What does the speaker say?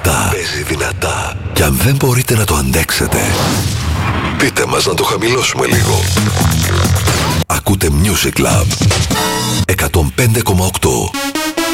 δυνατά. Και αν δεν μπορείτε να το αντέξετε, πείτε μας να το χαμηλώσουμε λίγο. Ακούτε Music Club 105,8.